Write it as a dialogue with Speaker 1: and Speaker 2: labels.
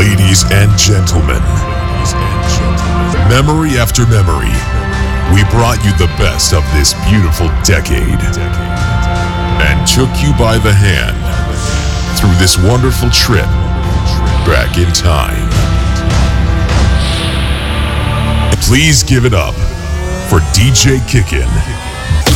Speaker 1: Ladies and gentlemen, memory after memory, we brought you the best of this beautiful decade and took you by the hand through this wonderful trip back in time. Please give it up for DJ Kickin'.